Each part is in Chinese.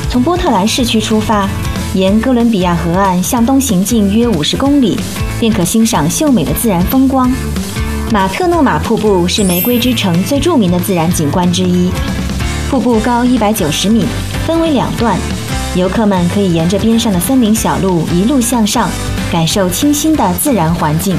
从波特兰市区出发，沿哥伦比亚河岸向东行进约50公里，便可欣赏秀美的自然风光。马特诺马瀑布是玫瑰之城最著名的自然景观之一。瀑布高190米，分为2段，游客们可以沿着边上的森林小路一路向上，感受清新的自然环境。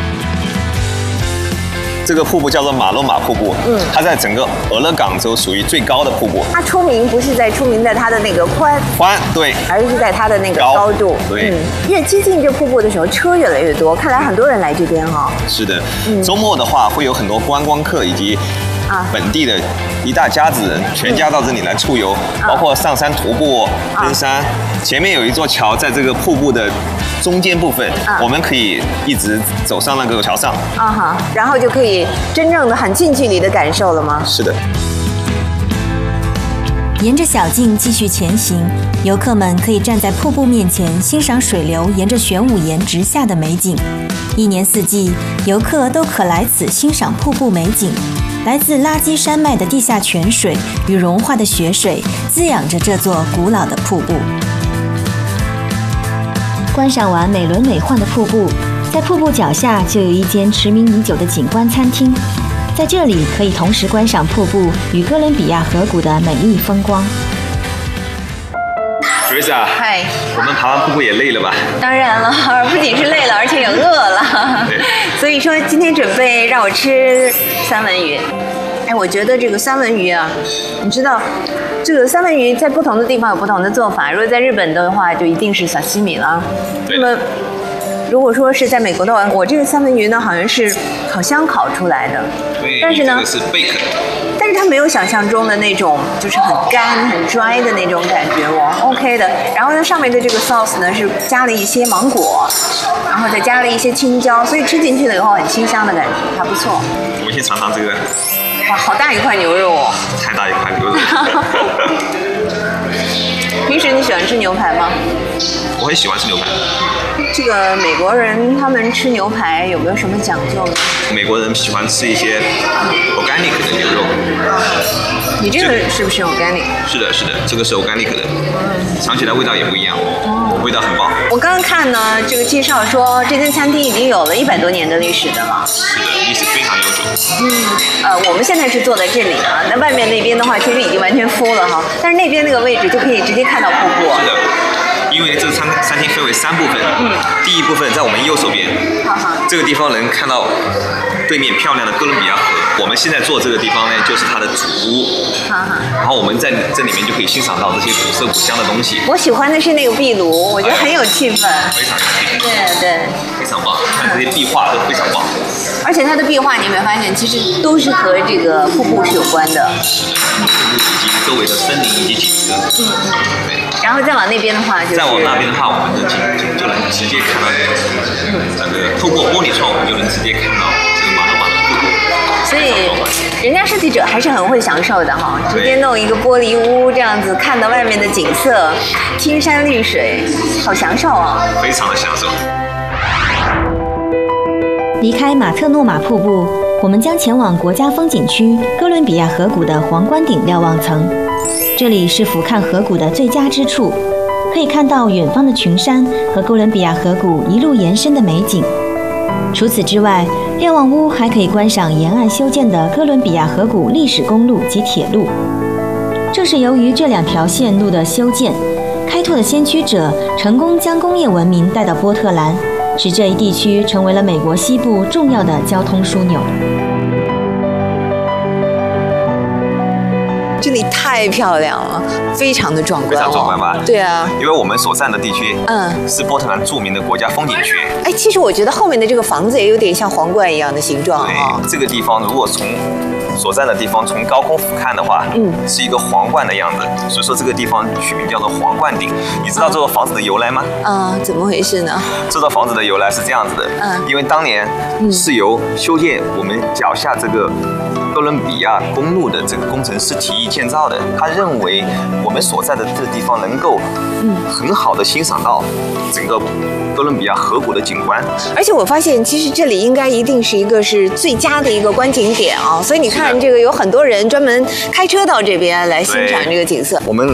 这个瀑布叫做马洛马瀑布，它在整个俄勒冈州属于最高的瀑布。 它出名不是出名在它的那个宽， 对， 而是在它的那个高度。 对， 越接近这瀑布的时候，车越来越多，看来很多人来这边哈。 是的，周末的话会有很多观光客以及本地的一大家子人，全家到这里来出游，包括上山徒步、登山。前面有一座桥，在这个瀑布的中间部分，我们可以一直走上那个桥上， 然后就可以真正的很近距离的感受了吗？ 是的。 沿着小径继续前行，游客们可以站在瀑布面前欣赏水流沿着玄武岩直下的美景。一年四季，游客都可来此欣赏瀑布美景。来自垃圾山脉的地下泉水与融化的雪水滋养着这座古老的瀑布。观赏完美轮美奂的瀑布，在瀑布脚下就有一间驰名已久的景观餐厅，在这里可以同时观赏瀑布与哥伦比亚河谷的美丽风光。 Teresa， 嗨， 我们爬完瀑布也累了吧？ 当然了，不仅是累了，而且也饿了。所以说今天准备让我吃三文鱼。我觉得这个三文鱼啊，你知道，这个三文鱼在不同的地方有不同的做法。如果在日本的话，就一定是沙西米了。那么，如果说是在美国的话，我这个三文鱼呢，好像是烤箱烤出来的。 对， 但是呢， 这个是贝壳。 但是它没有想象中的那种，就是很干、很 dry 的那种感觉，我 OK 的。然后呢，上面的这个 sauce 呢是加了一些芒果，然后再加了一些青椒，所以吃进去了以后很清香的感觉，还不错。 我们先尝尝这个。 哇，好大一块牛肉哦！ 太大一块牛肉。 平时你喜欢吃牛排吗？ 我很喜欢吃牛排。 这个美国人他们吃牛排有没有什么讲究呢？ 美国人喜欢吃一些 organic 的牛肉。 你这个是不是 organic？ 是的，是的，这个是 organic 的，尝起来味道也不一样，味道很棒。 我刚刚看呢，这个介绍说这间餐厅已经有了100多年的历史的了。 是的，历史非常悠久。 我们现在是坐在这里啊，那外面那边的话，其实已经完全full了哈，但是那边那个位置就可以直接看到瀑布。 是的。因为这个餐厅分为3部分，第一部分在我们右手边，这个地方能看到对面漂亮的哥伦比亚河。我们现在坐这个地方呢，就是它的主屋，然后我们在这里面就可以欣赏到这些古色古香的东西。 我喜欢的是那个壁炉，我觉得很有气氛， 非常有气氛， 对， 非常棒。看这些壁画都非常棒， 而且它的壁画你有没有发现，其实都是和这个瀑布是有关的， 以及周围的森林以及景色，对。 然后再往那边的话，就是再往那边的话，我们就能直接看到那个透过玻璃窗，我们就能直接看到这个马洛马的瀑布。 所以人家设计者还是很会享受的哈，直接弄一个玻璃屋这样子，看到外面的景色，青山绿水，好享受啊！ 非常的享受。 离开马特诺马瀑布，我们将前往国家风景区哥伦比亚河谷的皇冠顶瞭望层。这里是俯瞰河谷的最佳之处，可以看到远方的群山和哥伦比亚河谷一路延伸的美景。除此之外，瞭望屋还可以观赏沿岸修建的哥伦比亚河谷历史公路及铁路。正是由于这2条线路的修建，开拓的先驱者成功将工业文明带到波特兰，使这一地区成为了美国西部重要的交通枢纽。 这里太漂亮了，非常的壮观， 非常壮观吧？ 对啊， 因为我们所在的地区，是波特兰著名的国家风景区。 其实我觉得后面的这个房子也有点像皇冠一样的形状啊。 对，这个地方如果从所在的地方从高空俯瞰的话，是一个皇冠的样子，所以说这个地方取名叫做皇冠顶。你知道这座房子的由来吗？ 怎么回事呢？ 这座房子的由来是这样子的，因为当年是由修建我们脚下这个哥伦比亚公路的这个工程师提议建造的。他认为我们所在的这个地方能够很好的欣赏到整个哥伦比亚河谷的景观。而且我发现，其实这里应该一定是一个是最佳的一个观景点啊，所以你看这个有很多人专门开车到这边来欣赏这个景色。我们